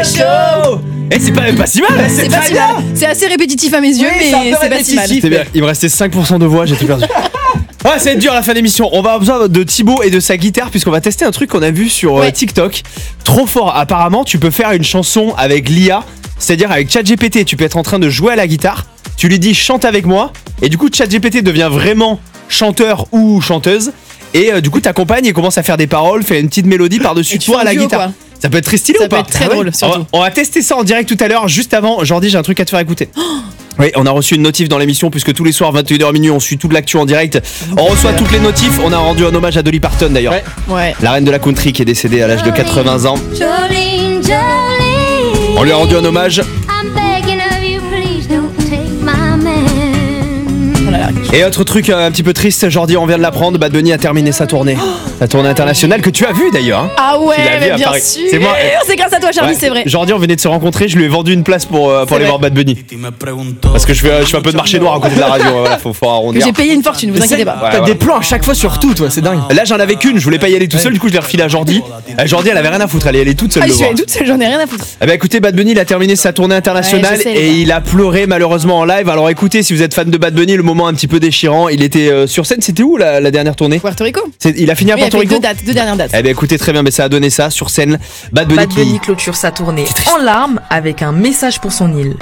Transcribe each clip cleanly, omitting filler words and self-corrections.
show. Et c'est pas si mal. C'est pas si mal. C'est assez répétitif à mes yeux, mais c'est pas si mal. C'est bien. Il me restait 5% de voix, j'ai tout perdu. Ouais, ça va être dur à la fin de l'émission. On va avoir besoin de Thibaut et de sa guitare puisqu'on va tester un truc qu'on a vu sur TikTok. Trop fort. Apparemment, tu peux faire une chanson avec l'IA, c'est-à-dire avec ChatGPT. Tu peux être en train de jouer à la guitare. Tu lui dis chante avec moi et du coup ChatGPT devient vraiment chanteur ou chanteuse et du coup t'accompagnes et commence à faire des paroles, fait une petite mélodie par-dessus toi à la guitare. Quoi. Ça peut être très stylé ou pas? Ça peut être très drôle surtout. On va tester ça en direct tout à l'heure. Juste avant, Jordi, j'ai un truc à te faire écouter. Oui, on a reçu une notif dans l'émission puisque tous les soirs 21h minuit on suit toute l'actu en direct. On reçoit toutes les notifs. On a rendu un hommage à Dolly Parton d'ailleurs. Ouais. La reine de la country qui est décédée à l'âge de 80 ans. Jolene, Jolene, on lui a rendu un hommage. I'm begging of you, please don't take my man. Et autre truc un petit peu triste, Jordi, on vient de l'apprendre, Bad Bunny a terminé sa tournée. Sa tournée internationale que tu as vue d'ailleurs. Hein. Ah ouais, mais bien Paris. sûr. C'est moi. C'est grâce à toi, Charlie, c'est vrai. Jordi, on venait de se rencontrer, je lui ai vendu une place pour aller voir Bad Bunny. Parce que je fais un peu de marché noir à côté de la radio, voilà, faut arrondir. Que j'ai payé une fortune, vous inquiétez pas. T'as des plans à chaque fois sur tout, toi, c'est dingue. Là, j'en avais qu'une, je voulais pas y aller tout seul, du coup, je l'ai refilé à Jordi. Jordi, elle avait rien à foutre, elle est allée toute seule. Je suis allée toute seule, j'en ai rien à foutre. Eh ben écoutez, Bad Bunny, il a terminé sa tournée internationale et il a pleuré malheureusement en live. Alors écoutez, si vous êtes fan de Bad Bunny, le moment un petit peu déchirant, il était sur scène, c'était où la dernière tournée? Puerto Rico. Il a fini à Puerto Rico. Deux dernières dates. Eh ben écoutez, très bien, mais ça a donné ça sur scène. Bad Bunny clôture sa tournée en larmes avec un message pour son île.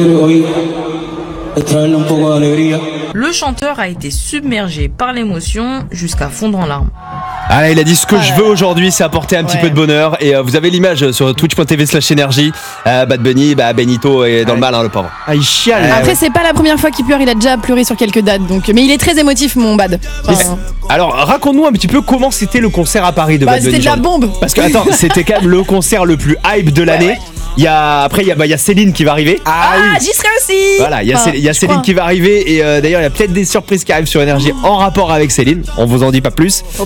Le chanteur a été submergé par l'émotion jusqu'à fondre en larmes. Ah, il a dit ce que je veux aujourd'hui, c'est apporter un petit peu de bonheur. Et vous avez l'image sur twitch.tv/énergie. Bad Bunny, Benito est dans le mal, hein, le pauvre. Ah, il chiale. Après, c'est pas la première fois qu'il pleure, il a déjà pleuré sur quelques dates. Donc, mais il est très émotif, mon Bad. Enfin, alors, raconte-nous un petit peu comment c'était le concert à Paris de Bad Bunny. C'était de la bombe. Parce que, attends, c'était quand même le concert le plus hype de l'année. Ouais. Il y a Céline qui va arriver. J'y serai aussi. Voilà, il y a Céline qui va arriver et d'ailleurs il y a peut-être des surprises qui arrivent sur Énergie en rapport avec Céline. On vous en dit pas plus.